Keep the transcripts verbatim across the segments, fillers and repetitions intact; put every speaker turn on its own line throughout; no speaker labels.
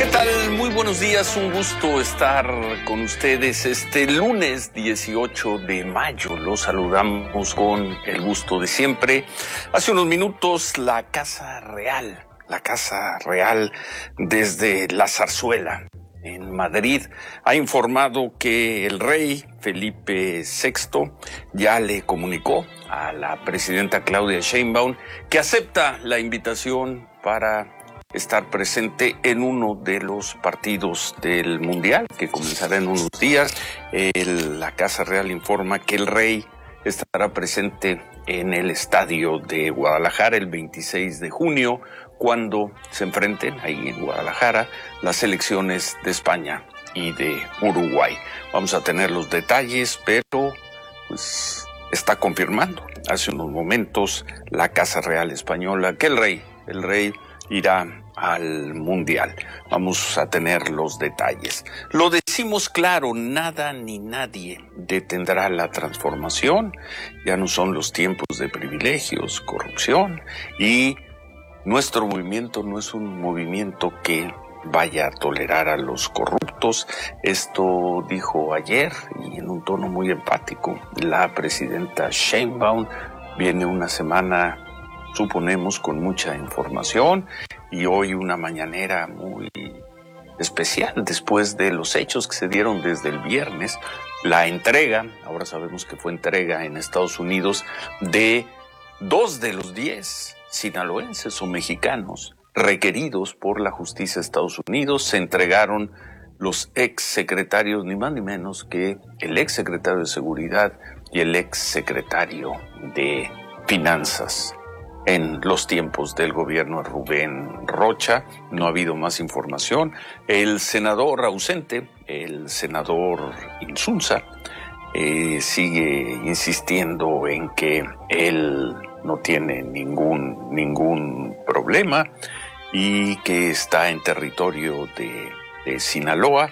¿Qué tal? Muy buenos días, un gusto estar con ustedes este lunes dieciocho de mayo. Los saludamos con el gusto de siempre. Hace unos minutos la Casa Real, la Casa Real desde la Zarzuela en Madrid ha informado que el rey Felipe sexto ya le comunicó a la presidenta Claudia Sheinbaum que acepta la invitación para estar presente en uno de los partidos del Mundial, que comenzará en unos días. El, la Casa Real informa que el rey estará presente en el estadio de Guadalajara el veintiséis de junio, cuando se enfrenten ahí en Guadalajara las selecciones de España y de Uruguay. Vamos a tener los detalles, pero pues está confirmando hace unos momentos la Casa Real española que el rey, el rey irá al Mundial. Vamos a tener los detalles. Lo decimos claro, nada ni nadie detendrá la transformación. Ya no son los tiempos de privilegios, corrupción, y nuestro movimiento no es un movimiento que vaya a tolerar a los corruptos. Esto dijo ayer, y en un tono muy empático, la presidenta Sheinbaum. Viene una semana, suponemos, con mucha información, y hoy una mañanera muy especial después de los hechos que se dieron desde el viernes, la entrega, ahora sabemos que fue entrega en Estados Unidos, de dos de los diez sinaloenses o mexicanos requeridos por la justicia de Estados Unidos. Se entregaron los ex secretarios, ni más ni menos que el ex secretario de Seguridad y el ex secretario de Finanzas en los tiempos del gobierno de Rubén Rocha. No ha habido más información. El senador ausente, el senador Insunza, eh, sigue insistiendo en que él no tiene ningún, ningún problema y que está en territorio de, de Sinaloa.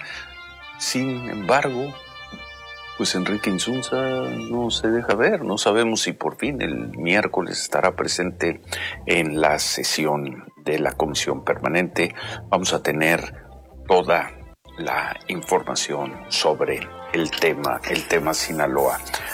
Sin embargo, pues Enrique Insunza no se deja ver. No sabemos si por fin el miércoles estará presente en la sesión de la Comisión Permanente. Vamos a tener toda la información sobre el tema, el tema Sinaloa.